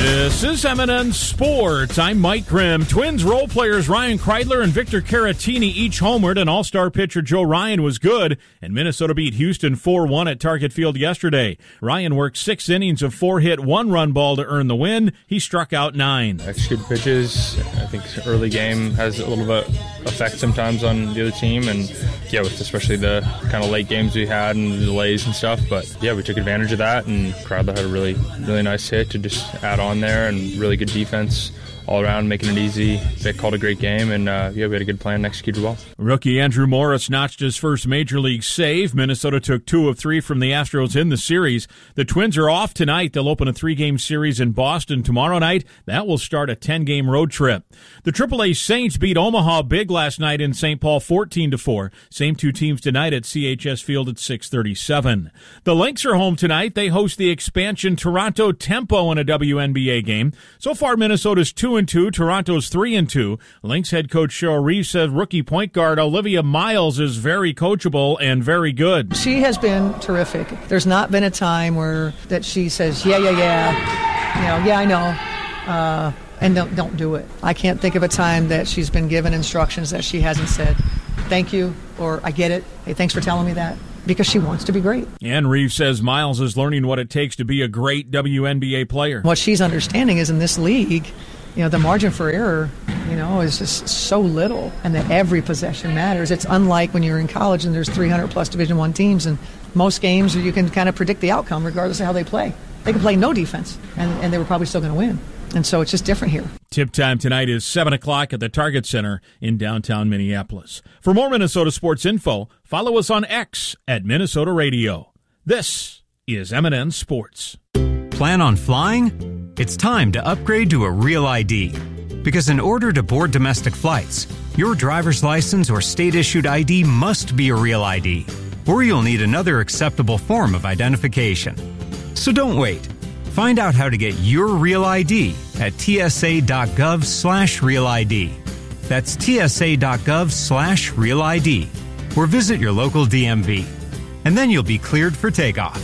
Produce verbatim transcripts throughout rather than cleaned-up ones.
This is M and N Sports. I'm Mike Grimm. Twins role players Ryan Kreidler and Victor Caratini each homered, and all-star pitcher Joe Ryan was good, and Minnesota beat Houston four one at Target Field yesterday. Ryan worked six innings of four-hit, one-run ball to earn the win. He struck out nine. Executed pitches. I think early game has a little bit effect sometimes on the other team, and yeah, with especially the kind of late games we had and the delays and stuff. But yeah, we took advantage of that, and Kreidler had a really, really nice hit to just add on there, and really good defense all around, making it easy. Vic called a great game, and uh, yeah, we had a good plan and executed well. Rookie Andrew Morris notched his first Major League save. Minnesota took two of three from the Astros in the series. The Twins are off tonight. They'll open a three-game series in Boston tomorrow night. That will start a ten-game road trip. The triple A Saints beat Omaha big last night in Saint Paul fourteen to four. Same two teams tonight at C H S Field at six thirty-seven. The Lynx are home tonight. They host the expansion Toronto Tempo in a W N B A game. So far, Minnesota's two and two, Toronto's three and two. Lynx head coach Cheryl Reeves said rookie point guard Olivia Miles is very coachable and very good. She has been terrific. There's not been a time where that she says, yeah, yeah, yeah, you know, yeah, I know, uh, and don't, don't do it. I can't think of a time that she's been given instructions that she hasn't said, thank you, or I get it, hey, thanks for telling me that. Because she wants to be great. And Reeves says Miles is learning what it takes to be a great W N B A player. What she's understanding is in this league, you know, the margin for error, you know, is just so little, and that every possession matters. It's unlike when you're in college and there's three hundred plus Division One teams, and most games you can kind of predict the outcome regardless of how they play. They can play no defense, and, and they were probably still going to win. And so it's just different here. Tip time tonight is seven o'clock at the Target Center in downtown Minneapolis. For more Minnesota sports info, follow us on X at Minnesota Radio. This is M and N Sports. Plan on flying? It's time to upgrade to a Real I D. Because in order to board domestic flights, your driver's license or state-issued I D must be a Real I D, or you'll need another acceptable form of identification. So don't wait. Find out how to get your Real I D at tsa.gov slash Real ID. That's tsa.gov slash Real ID. Or visit your local D M V. And then you'll be cleared for takeoff.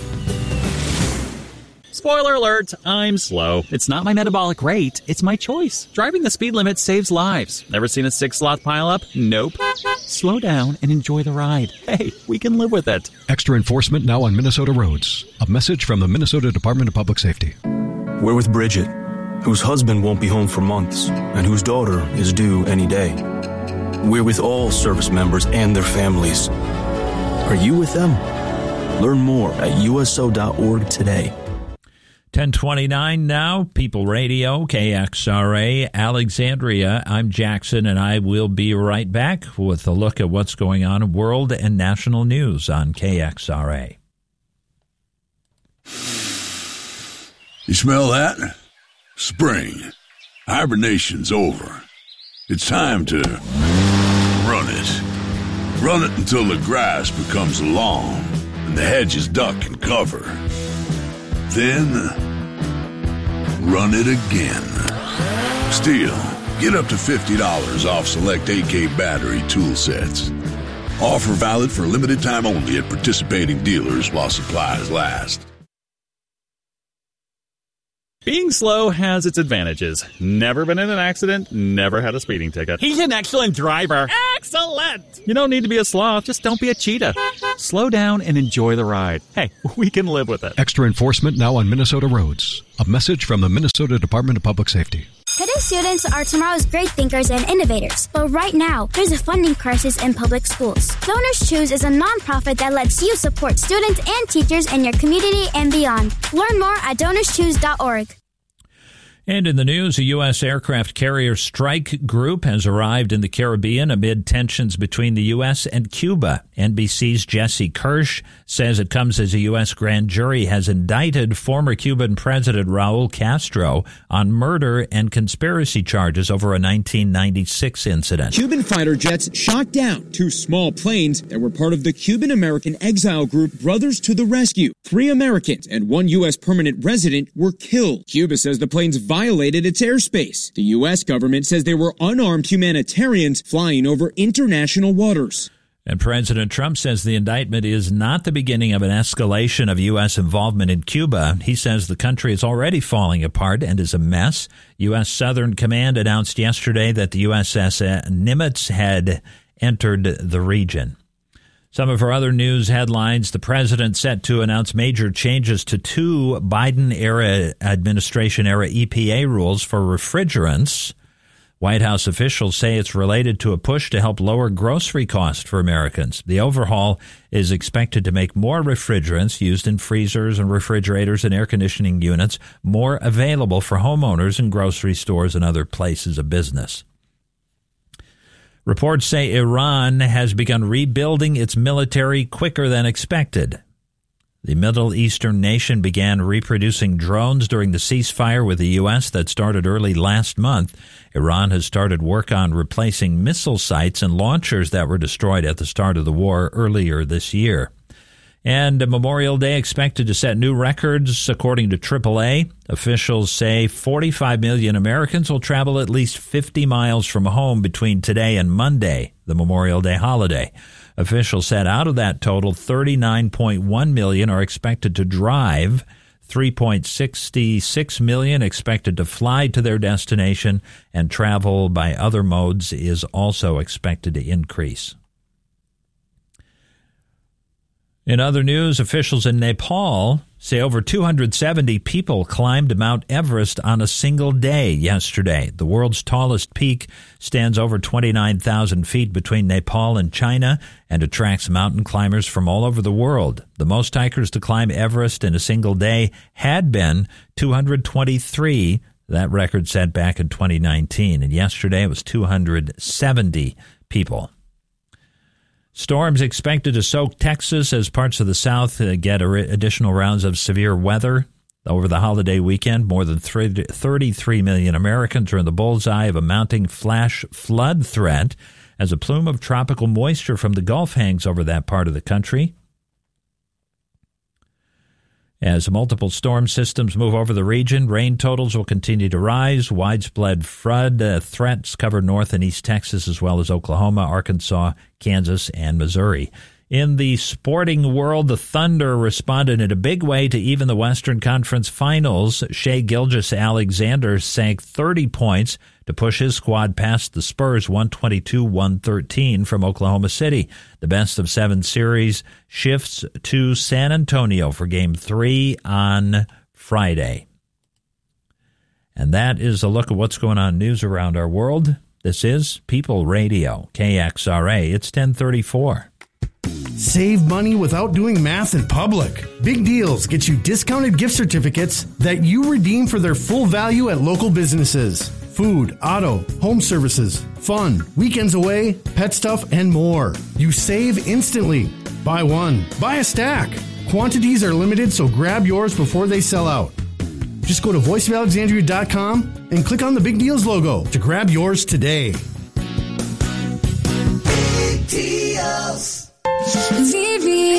Spoiler alert, I'm slow. It's not my metabolic rate, it's my choice. Driving the speed limit saves lives. Never seen a six-slot pileup? Nope. Slow down and enjoy the ride. Hey, we can live with it. Extra enforcement now on Minnesota roads. A message from the Minnesota Department of Public Safety. We're with Bridget, whose husband won't be home for months and whose daughter is due any day. We're with all service members and their families. Are you with them? Learn more at U S O dot org today. ten twenty-nine now, People Radio, K X R A, Alexandria. I'm Jackson, and I will be right back with a look at what's going on in world and national news on K X R A. You smell that? Spring. Hibernation's over. It's time to run it. Run it until the grass becomes long and the hedges duck and cover. Then, run it again. Still, get up to fifty dollars off select A K battery tool sets. Offer valid for a limited time only at participating dealers while supplies last. Being slow has its advantages. Never been in an accident, never had a speeding ticket. He's an excellent driver. Excellent! You don't need to be a sloth, just don't be a cheetah. Slow down and enjoy the ride. Hey, we can live with it. Extra enforcement now on Minnesota roads. A message from the Minnesota Department of Public Safety. Today, students are tomorrow's great thinkers and innovators. But right now, there's a funding crisis in public schools. Donors Choose is a nonprofit that lets you support students and teachers in your community and beyond. Learn more at donors choose dot org. And in the news, a U S aircraft carrier strike group has arrived in the Caribbean amid tensions between the U S and Cuba. N B C's Jesse Kirsch says it comes as a U S grand jury has indicted former Cuban President Raul Castro on murder and conspiracy charges over a nineteen ninety-six incident. Cuban fighter jets shot down two small planes that were part of the Cuban-American exile group Brothers to the Rescue. Three Americans and one U S permanent resident were killed. Cuba says the planes violated its airspace. The U S government says they were unarmed humanitarians flying over international waters. And President Trump says the indictment is not the beginning of an escalation of U S involvement in Cuba. He says the country is already falling apart and is a mess. U S Southern Command announced yesterday that the U S S Nimitz had entered the region. Some of our other news headlines: the president set to announce major changes to two Biden-era administration-era E P A rules for refrigerants. White House officials say it's related to a push to help lower grocery costs for Americans. The overhaul is expected to make more refrigerants used in freezers and refrigerators and air conditioning units more available for homeowners in grocery stores and other places of business. Reports say Iran has begun rebuilding its military quicker than expected. The Middle Eastern nation began reproducing drones during the ceasefire with the U S that started early last month. Iran has started work on replacing missile sites and launchers that were destroyed at the start of the war earlier this year. And Memorial Day expected to set new records, according to triple A. Officials say forty-five million Americans will travel at least fifty miles from home between today and Monday, the Memorial Day holiday. Officials said out of that total, thirty-nine point one million are expected to drive, three point six six million expected to fly to their destination, and travel by other modes is also expected to increase. In other news, officials in Nepal say over two hundred seventy people climbed Mount Everest on a single day yesterday. The world's tallest peak stands over twenty-nine thousand feet between Nepal and China and attracts mountain climbers from all over the world. The most hikers to climb Everest in a single day had been two hundred twenty-three. That record set back in twenty nineteen. And yesterday it was two hundred seventy people. Storms expected to soak Texas as parts of the South get additional rounds of severe weather. Over the holiday weekend, more than thirty-three million Americans are in the bullseye of a mounting flash flood threat as a plume of tropical moisture from the Gulf hangs over that part of the country. As multiple storm systems move over the region, rain totals will continue to rise. Widespread flood uh, threats cover North and East Texas, as well as Oklahoma, Arkansas, Kansas, and Missouri. In the sporting world, the Thunder responded in a big way to even the Western Conference Finals. Shai Gilgeous-Alexander sank thirty points to push his squad past the Spurs one twenty-two one thirteen from Oklahoma City. The best of seven series shifts to San Antonio for Game three on Friday. And that is a look at what's going on in news around our world. This is People Radio, K X R A. It's ten thirty-four. Save money without doing math in public. Big Deals gets you discounted gift certificates that you redeem for their full value at local businesses. Food, auto, home services, fun, weekends away, pet stuff, and more. You save instantly. Buy one, buy a stack. Quantities are limited, so grab yours before they sell out. Just go to voice of alexandria dot com and click on the Big Deals logo to grab yours today. Big Deals. Vivi,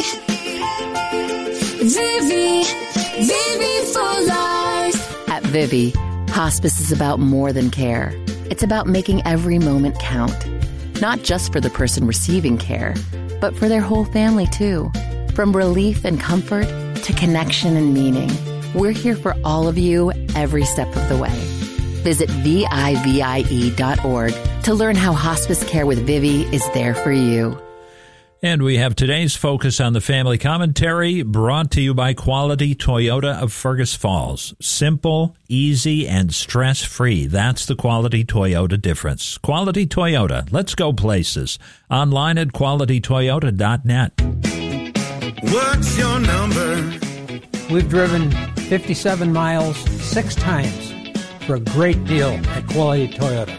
Vivi, Vivi for life. At Vivi, hospice is about more than care. It's about making every moment count. Not just for the person receiving care, but for their whole family too. From relief and comfort to connection and meaning, we're here for all of you every step of the way. Visit V I V I E dot org to learn how hospice care with Vivi is there for you. And we have today's focus on the family commentary, brought to you by Quality Toyota of Fergus Falls. Simple, easy, and stress-free. That's the Quality Toyota difference. Quality Toyota. Let's go places. Online at quality toyota dot net. What's your number? We've driven fifty-seven miles six times for a great deal at Quality Toyota.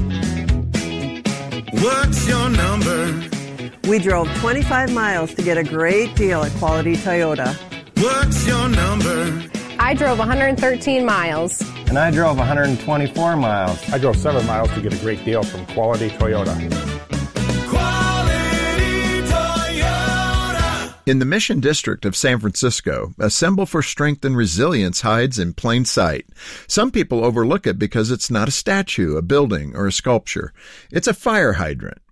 What's your number? We drove twenty-five miles to get a great deal at Quality Toyota. What's your number? I drove one hundred thirteen miles. And I drove one hundred twenty-four miles. I drove seven miles to get a great deal from Quality Toyota. Quality Toyota. In the Mission District of San Francisco, a symbol for strength and resilience hides in plain sight. Some people overlook it because it's not a statue, a building, or a sculpture. It's a fire hydrant.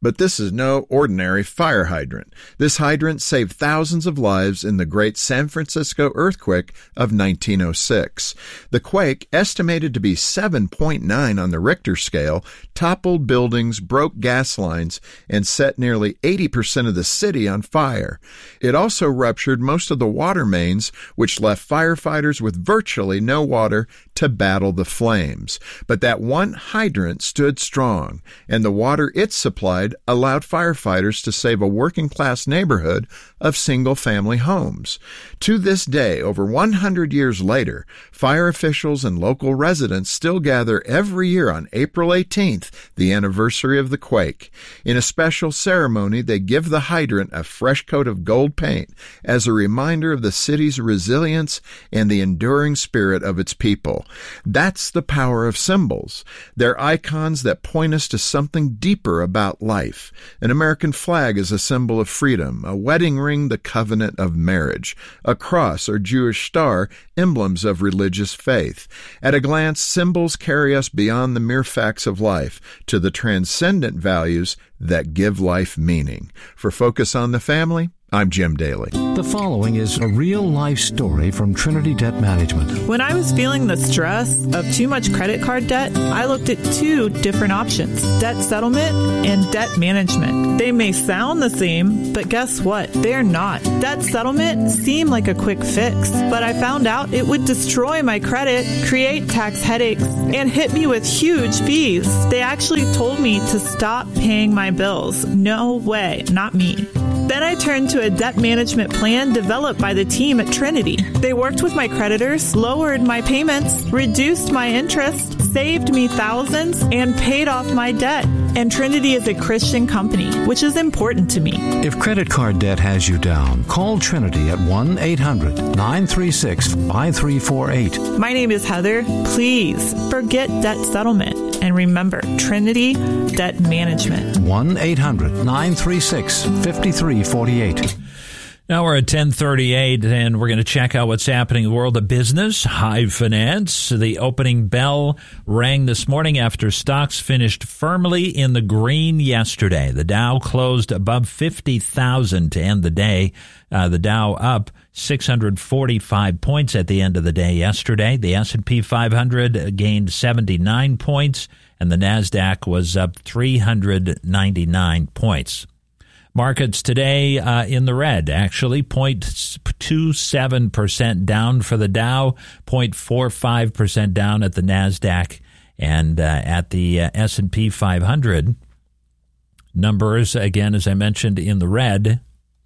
But this is no ordinary fire hydrant. This hydrant saved thousands of lives in the great San Francisco earthquake of nineteen oh six. The quake, estimated to be seven point nine on the Richter scale, toppled buildings, broke gas lines, and set nearly eighty percent of the city on fire. It also ruptured most of the water mains, which left firefighters with virtually no water to battle the flames. But that one hydrant stood strong, and the water it supplied allowed firefighters to save a working-class neighborhood of single-family homes. To this day, over one hundred years later, fire officials and local residents still gather every year on April eighteenth, the anniversary of the quake. In a special ceremony, they give the hydrant a fresh coat of gold paint as a reminder of the city's resilience and the enduring spirit of its people. That's the power of symbols. They're icons that point us to something deeper about life. An American flag is a symbol of freedom, a wedding ring the covenant of marriage, a cross or Jewish star emblems of religious faith. At a glance, symbols carry us beyond the mere facts of life to the transcendent values that give life meaning. For Focus on the Family, I'm Jim Daly. The following is a real-life story from Trinity Debt Management. When I was feeling the stress of too much credit card debt, I looked at two different options, debt settlement and debt management. They may sound the same, but guess what? They're not. Debt settlement seemed like a quick fix, but I found out it would destroy my credit, create tax headaches, and hit me with huge fees. They actually told me to stop paying my bills. No way, not me. Then I turned to a debt management plan developed by the team at Trinity. They worked with my creditors, lowered my payments, reduced my interest, saved me thousands, and paid off my debt. And Trinity is a Christian company, which is important to me. If credit card debt has you down, call Trinity at one eight hundred nine three six five three four eight. My name is Heather. Please forget debt settlement. And remember, Trinity Debt Management. one eight hundred nine three six five three four eight. Now we're at ten thirty-eight, and we're going to check out what's happening in the world of business, high finance. The opening bell rang this morning after stocks finished firmly in the green yesterday. The Dow closed above fifty thousand to end the day. Uh, the Dow up six hundred forty-five points at the end of the day yesterday. The S and P five hundred gained seventy-nine points, and the NASDAQ was up three hundred ninety-nine points. Markets today uh, in the red, actually, zero point two seven percent down for the Dow, zero point four five percent down at the NASDAQ, and uh, at the uh, S and P five hundred. Numbers, again, as I mentioned, in the red,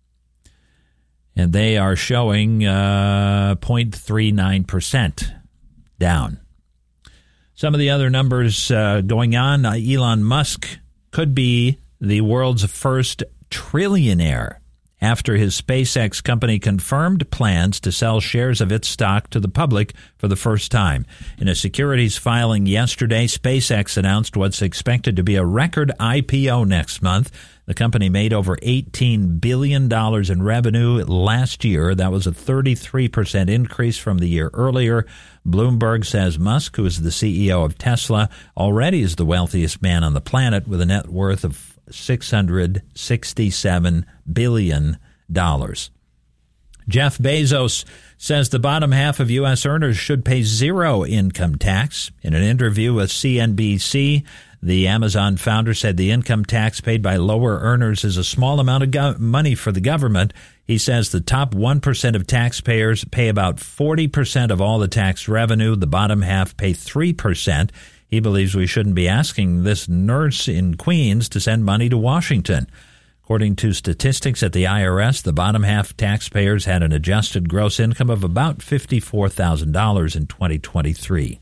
and they are showing uh, zero point three nine percent down. Some of the other numbers uh, going on, uh, Elon Musk could be the world's first trillionaire after his SpaceX company confirmed plans to sell shares of its stock to the public for the first time. In a securities filing yesterday, SpaceX announced what's expected to be a record I P O next month. The company made over eighteen billion dollars in revenue last year. That was a thirty-three percent increase from the year earlier. Bloomberg says Musk, who is the C E O of Tesla, already is the wealthiest man on the planet with a net worth of six hundred sixty-seven billion dollars. Jeff Bezos says the bottom half of U S earners should pay zero income tax. In an interview with C N B C, the Amazon founder said the income tax paid by lower earners is a small amount of go- money for the government. He says the top one percent of taxpayers pay about forty percent of all the tax revenue. The bottom half pay three percent. He believes we shouldn't be asking this nurse in Queens to send money to Washington. According to statistics at the I R S, the bottom half taxpayers had an adjusted gross income of about fifty-four thousand dollars in twenty twenty-three.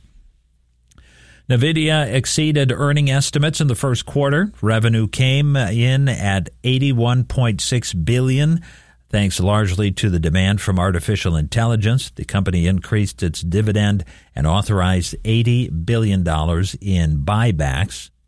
NVIDIA exceeded earning estimates in the first quarter. Revenue came in at eighty-one point six billion dollars. Thanks largely to the demand from artificial intelligence. The company increased its dividend and authorized eighty billion dollars in buybacks.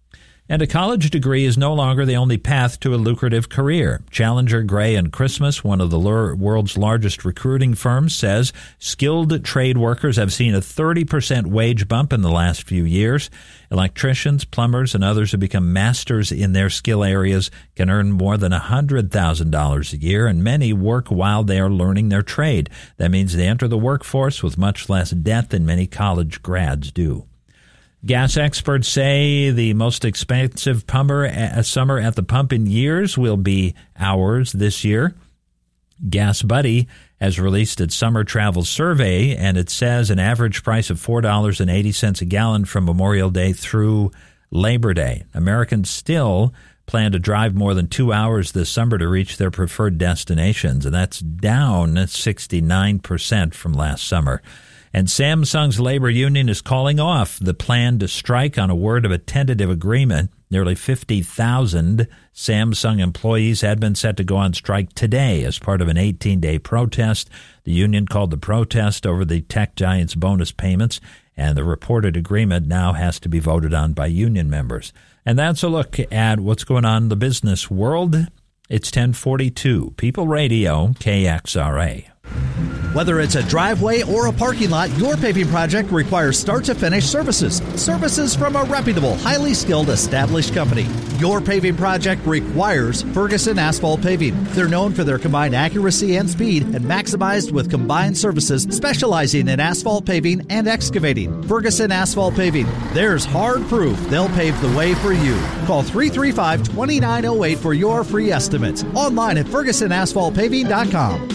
And a college degree is no longer the only path to a lucrative career. Challenger, Gray and Christmas, one of the world's largest recruiting firms, says skilled trade workers have seen a thirty percent wage bump in the last few years. Electricians, plumbers, and others who become masters in their skill areas can earn more than one hundred thousand dollars a year, and many work while they are learning their trade. That means they enter the workforce with much less debt than many college grads do. Gas experts say the most expensive pumper, uh, summer at the pump in years will be ours this year. Gas Buddy has released its summer travel survey, and it says an average price of four dollars and eighty cents a gallon from Memorial Day through Labor Day. Americans still plan to drive more than two hours this summer to reach their preferred destinations, and that's down sixty-nine percent from last summer. And Samsung's labor union is calling off the plan to strike on a word of a tentative agreement. Nearly fifty thousand Samsung employees had been set to go on strike today as part of an eighteen-day protest. The union called the protest over the tech giant's bonus payments, and the reported agreement now has to be voted on by union members. And that's a look at what's going on in the business world. It's ten forty-two. People Radio, K X R A. Whether it's a driveway or a parking lot, your paving project requires start-to-finish services. Services from a reputable, highly skilled, established company. Your paving project requires Ferguson Asphalt Paving. They're known for their combined accuracy and speed and maximized with combined services specializing in asphalt paving and excavating. Ferguson Asphalt Paving. There's hard proof they'll pave the way for you. Call three three five, two nine zero eight for your free estimates. Online at ferguson asphalt paving dot com.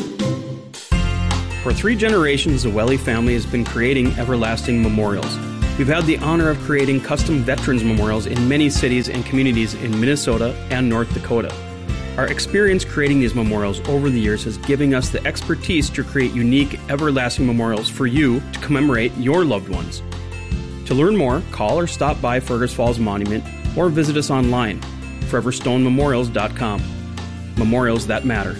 For three generations, the Welly family has been creating everlasting memorials. We've had the honor of creating custom veterans memorials in many cities and communities in Minnesota and North Dakota. Our experience creating these memorials over the years has given us the expertise to create unique, everlasting memorials for you to commemorate your loved ones. To learn more, call or stop by Fergus Falls Monument or visit us online, forever stone memorials dot com. Memorials that matter.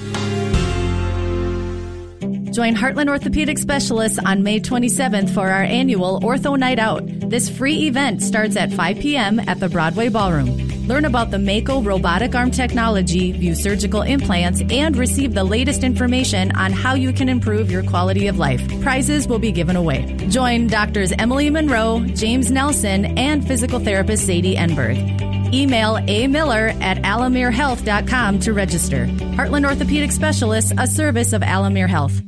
Join Heartland Orthopedic Specialists on May twenty-seventh for our annual Ortho Night Out. This free event starts at five p.m. at the Broadway Ballroom. Learn about the Mako robotic arm technology, view surgical implants, and receive the latest information on how you can improve your quality of life. Prizes will be given away. Join Doctors Emily Monroe, James Nelson, and physical therapist Sadie Enberg. Email a miller at alamere health dot com to register. Heartland Orthopedic Specialists, a service of Alamere Health.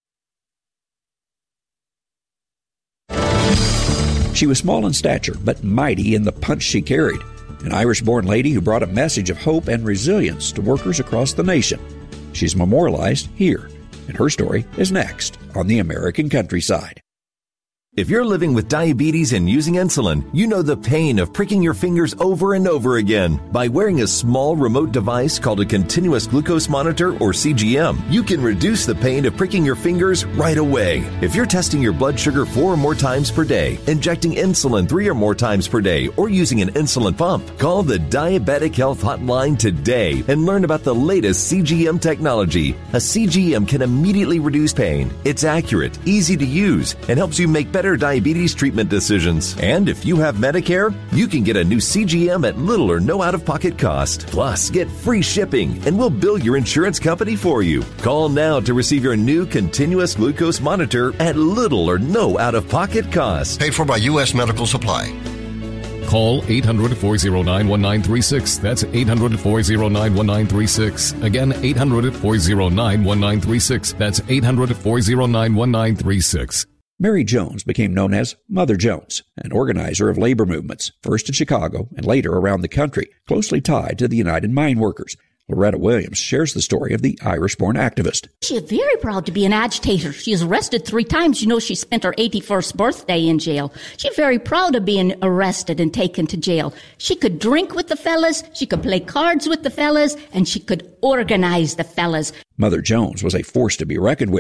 She was small in stature, but mighty in the punch she carried. An Irish-born lady who brought a message of hope and resilience to workers across the nation. She's memorialized here, and her story is next on the American Countryside. If you're living with diabetes and using insulin, you know the pain of pricking your fingers over and over again. By wearing a small remote device called a continuous glucose monitor, or C G M, you can reduce the pain of pricking your fingers right away. If you're testing your blood sugar four or more times per day, injecting insulin three or more times per day, or using an insulin pump, call the Diabetic Health Hotline today and learn about the latest C G M technology. A C G M can immediately reduce pain. It's accurate, easy to use, and helps you make better diabetes treatment decisions. And if you have Medicare, you can get a new C G M at little or no out-of-pocket cost. Plus, get free shipping, and we'll bill your insurance company for you. Call now to receive your new continuous glucose monitor at little or no out-of-pocket cost. Paid for by U S Medical Supply. Call eight hundred, four oh nine, one nine three six. That's eight hundred, four oh nine, one nine three six. Again, eight hundred, four oh nine, one nine three six. That's eight hundred, four oh nine, one nine three six. Mary Jones became known as Mother Jones, an organizer of labor movements, first in Chicago and later around the country, closely tied to the United Mine Workers. Loretta Williams shares the story of the Irish-born activist. She is very proud to be an agitator. She is arrested three times. You know, she spent her eighty-first birthday in jail. She's very proud of being arrested and taken to jail. She could drink with the fellas, she could play cards with the fellas, and she could organize the fellas. Mother Jones was a force to be reckoned with.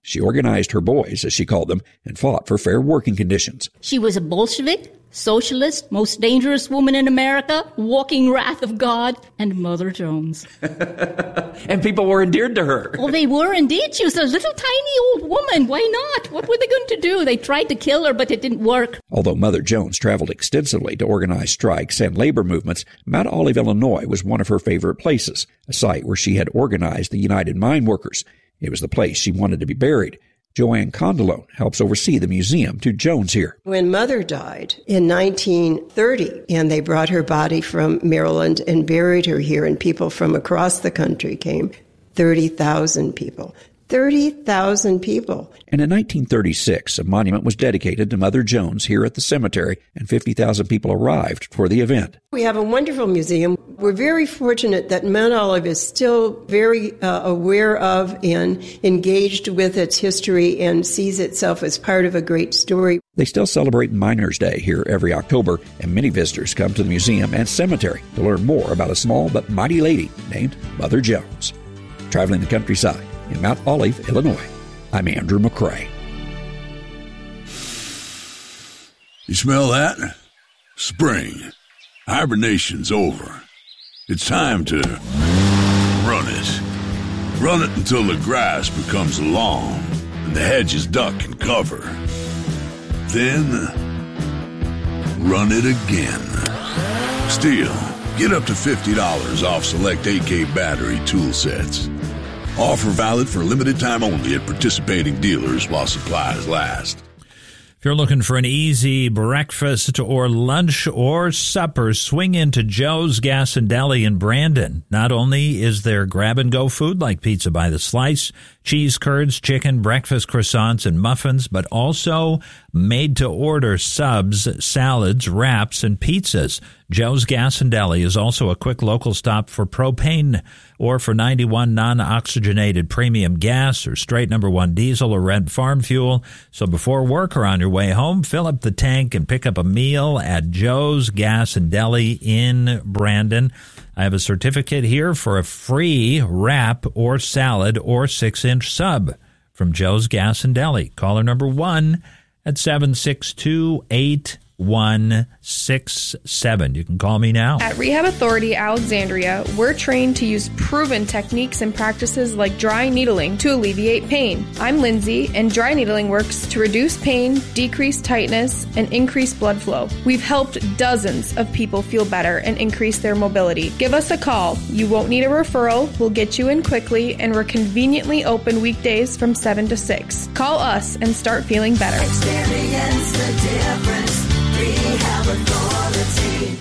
She organized her boys, as she called them, and fought for fair working conditions. She was a Bolshevik, socialist, most dangerous woman in America, walking wrath of God, and Mother Jones. And people were endeared to her. Well, they were indeed. She was a little tiny old woman. Why not? What were they going to do? They tried to kill her, but it didn't work. Although Mother Jones traveled extensively to organize strikes and labor movements, Mount Olive, Illinois was one of her favorite places, a site where she had organized the United Mine Workers. It was the place she wanted to be buried. Joanne Condalone helps oversee the museum to Jones here. When Mother died in nineteen thirty, and they brought her body from Maryland and buried her here, and people from across the country came, thirty thousand people. thirty thousand people. And in nineteen thirty-six, a monument was dedicated to Mother Jones here at the cemetery, and fifty thousand people arrived for the event. We have a wonderful museum. We're very fortunate that Mount Olive is still very uh, aware of and engaged with its history and sees itself as part of a great story. They still celebrate Miners' Day here every October, and many visitors come to the museum and cemetery to learn more about a small but mighty lady named Mother Jones. Traveling the countryside in Mount Olive, Illinois, I'm Andrew McCrae. You smell that? Spring. Hibernation's over. It's time to run it. Run it until the grass becomes lawn and the hedges duck and cover. Then, run it again. Still, get up to fifty dollars off select A K battery tool sets. Offer valid for a limited time only at participating dealers while supplies last. If you're looking for an easy breakfast or lunch or supper, swing into Joe's Gas and Deli in Brandon. Not only is there grab-and-go food like pizza by the slice, cheese curds, chicken, breakfast croissants, and muffins, but also made-to-order subs, salads, wraps, and pizzas. Joe's Gas and Deli is also a quick local stop for propane or for ninety-one non-oxygenated premium gas or straight number one diesel or red farm fuel. So before work or on your way home, fill up the tank and pick up a meal at Joe's Gas and Deli in Brandon. I have a certificate here for a free wrap or salad or six-inch sub from Joe's Gas and Deli. Caller number one at seven six two, eight one six seven. You can call me now. At Rehab Authority Alexandria, we're trained to use proven techniques and practices like dry needling to alleviate pain. I'm Lindsay, and dry needling works to reduce pain, decrease tightness, and increase blood flow. We've helped dozens of people feel better and increase their mobility. Give us a call. You won't need a referral. We'll get you in quickly, and we're conveniently open weekdays from seven to six. Call us and start feeling better. Experience the difference. Rehab Authority.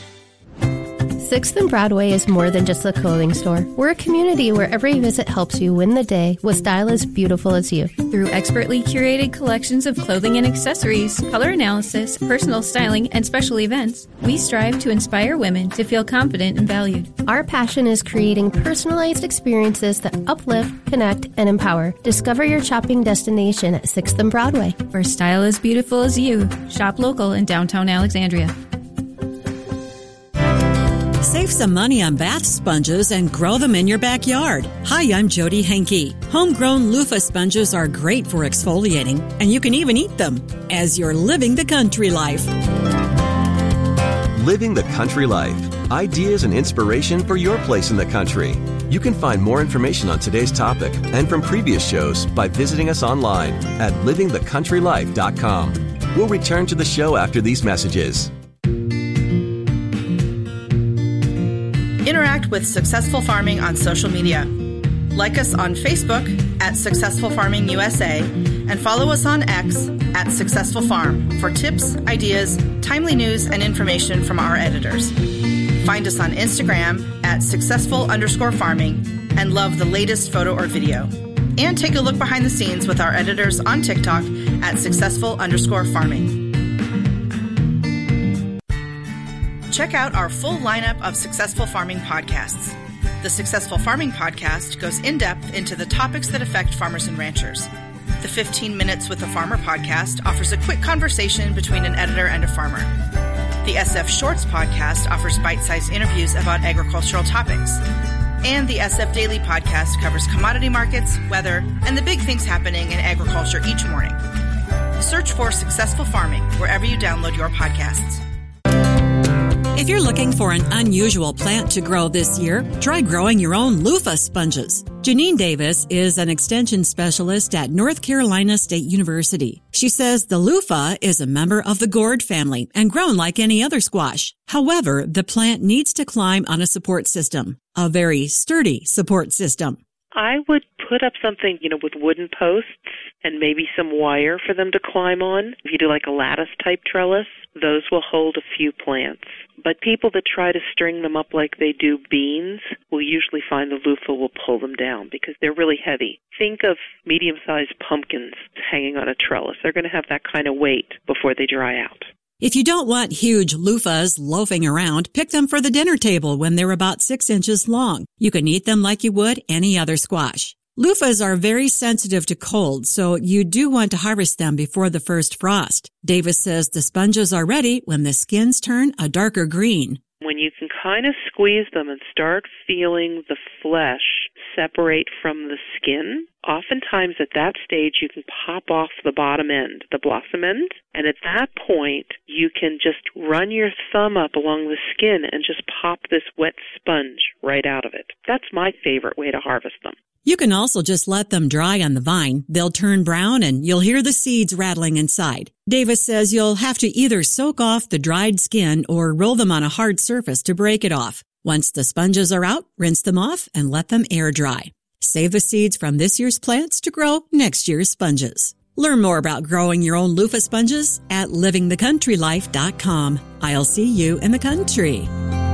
sixth and Broadway is more than just a clothing store. We're a community where every visit helps you win the day with style as beautiful as you. Through expertly curated collections of clothing and accessories, color analysis, personal styling, and special events, we strive to inspire women to feel confident and valued. Our passion is creating personalized experiences that uplift, connect, and empower. Discover your shopping destination at sixth and Broadway. Where style as beautiful as you. Shop local in downtown Alexandria. Save some money on bath sponges and grow them in your backyard. Hi, I'm Jody Henke. Homegrown loofah sponges are great for exfoliating, and you can even eat them as you're living the country life. Living the country life. Ideas and inspiration for your place in the country. You can find more information on today's topic and from previous shows by visiting us online at living the country life dot com. We'll return to the show after these messages. Interact with Successful Farming on social media. Like us on Facebook at Successful Farming U S A and follow us on X at Successful Farm for tips, ideas, timely news, and information from our editors. Find us on Instagram at successful underscore farming and love the latest photo or video. And take a look behind the scenes with our editors on TikTok at successful underscore farming. Check out our full lineup of Successful Farming podcasts. The Successful Farming podcast goes in-depth into the topics that affect farmers and ranchers. The fifteen Minutes with a Farmer podcast offers a quick conversation between an editor and a farmer. The S F Shorts podcast offers bite-sized interviews about agricultural topics. And the S F Daily podcast covers commodity markets, weather, and the big things happening in agriculture each morning. Search for Successful Farming wherever you download your podcasts. If you're looking for an unusual plant to grow this year, try growing your own loofah sponges. Janine Davis is an extension specialist at North Carolina State University. She says the loofah is a member of the gourd family and grown like any other squash. However, the plant needs to climb on a support system, a very sturdy support system. I would put up something, you know, with wooden posts and maybe some wire for them to climb on. If you do like a lattice type trellis, those will hold a few plants. But people that try to string them up like they do beans will usually find the loofah will pull them down because they're really heavy. Think of medium-sized pumpkins hanging on a trellis. They're going to have that kind of weight before they dry out. If you don't want huge loofahs loafing around, pick them for the dinner table when they're about six inches long. You can eat them like you would any other squash. Loofahs are very sensitive to cold, so you do want to harvest them before the first frost. Davis says the sponges are ready when the skins turn a darker green. When you can kind of squeeze them and start feeling the flesh separate from the skin, oftentimes at that stage you can pop off the bottom end, the blossom end, and at that point you can just run your thumb up along the skin and just pop this wet sponge right out of it. That's my favorite way to harvest them. You can also just let them dry on the vine. They'll turn brown and you'll hear the seeds rattling inside. Davis says you'll have to either soak off the dried skin or roll them on a hard surface to break it off. Once the sponges are out, rinse them off and let them air dry. Save the seeds from this year's plants to grow next year's sponges. Learn more about growing your own loofah sponges at living the country life dot com. I'll see you in the country.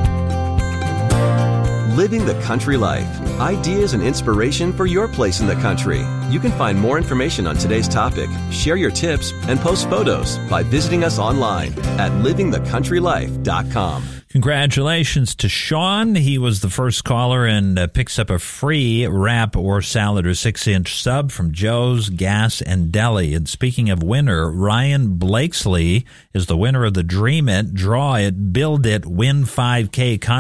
Living the Country Life. Ideas and inspiration for your place in the country. You can find more information on today's topic, share your tips, and post photos by visiting us online at living the country life dot com. Congratulations to Sean. He was the first caller and uh, picks up a free wrap or salad or six-inch sub from Joe's Gas and Deli. And speaking of winner, Ryan Blakesley is the winner of the Dream It, Draw It, Build It, Win five K contest.